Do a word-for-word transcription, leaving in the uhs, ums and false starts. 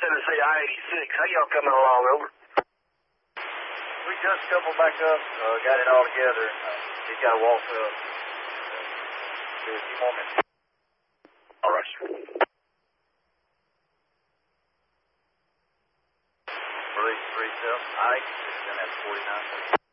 Tennessee I eighty-six. How y'all coming along, over? We just coupled back up, uh, got it all together. Uh, just got to walk up. Uh, do a few more minutes. All right. Release three seven. I eighty-six, and that's forty-nine.